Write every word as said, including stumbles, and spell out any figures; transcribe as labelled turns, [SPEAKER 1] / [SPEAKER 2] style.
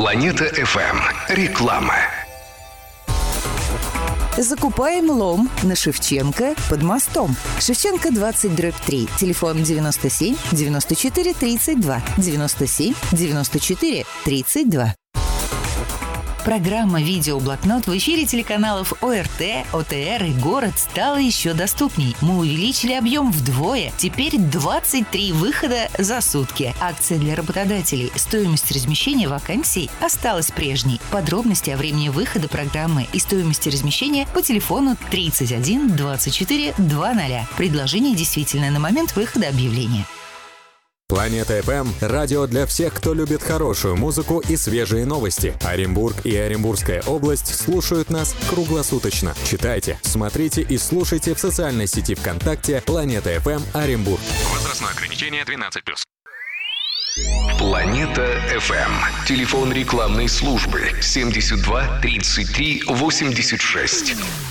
[SPEAKER 1] Планета эф эм. Реклама.
[SPEAKER 2] Закупаем лом на Шевченко под мостом. Шевченко двадцать дробь три. Телефон девяносто семь девяносто четыре тридцать два. девяносто семь девяносто четыре тридцать два. Программа «Видеоблокнот» в эфире телеканалов о эр тэ, о тэ эр и «Город» стала еще доступней. Мы увеличили объем вдвое. Теперь двадцать три выхода за сутки. Акция для работодателей. Стоимость размещения вакансий осталась прежней. Подробности о времени выхода программы и стоимости размещения по телефону тридцать один двадцать четыре двадцать. Предложение действительно на момент выхода объявления.
[SPEAKER 3] Планета эф эм – радио для всех, кто любит хорошую музыку и свежие новости. Оренбург и Оренбургская область слушают нас круглосуточно. Читайте, смотрите и слушайте в социальной сети ВКонтакте «Планета эф эм Оренбург».
[SPEAKER 4] Возрастное ограничение двенадцать плюс.
[SPEAKER 1] Планета эф эм. Телефон рекламной службы семьдесят два тридцать три восемьдесят шесть.